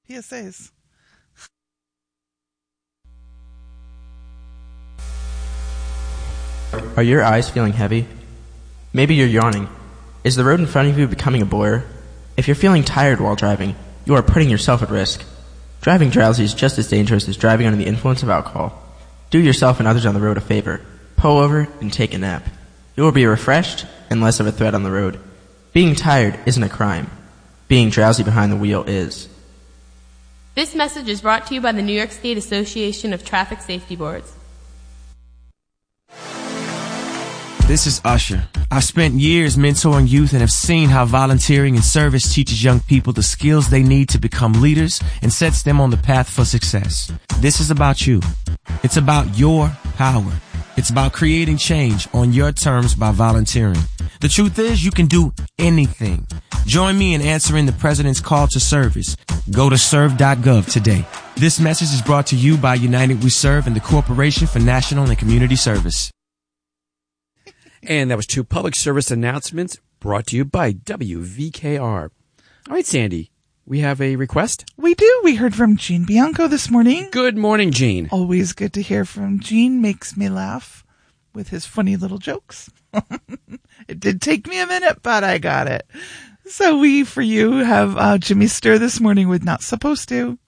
PSAs. Are your eyes feeling heavy? Maybe you're yawning. Is the road in front of you becoming a blur? If you're feeling tired while driving, you are putting yourself at risk. Driving drowsy is just as dangerous as driving under the influence of alcohol. Do yourself and others on the road a favor. Pull over and take a nap. You will be refreshed and less of a threat on the road. Being tired isn't a crime. Being drowsy behind the wheel is. This message is brought to you by the New York State Association of Traffic Safety Boards. This is Usher. I've spent years mentoring youth and have seen how volunteering and service teaches young people the skills they need to become leaders and sets them on the path for success. This is about you. It's about your power. It's about creating change on your terms by volunteering. The truth is, you can do anything. Join me in answering the President's call to service. Go to serve.gov today. This message is brought to you by United We Serve and the Corporation for National and Community Service. And that was 2 public service announcements brought to you by WVKR. All right, Sandy, we have a request? We do. We heard from Gene Bianco this morning. Good morning, Gene. Always good to hear from Gene. Makes me laugh with his funny little jokes. It did take me a minute, but I got it. So we, for you, have Jimmy Sturr this morning with Not Supposed To.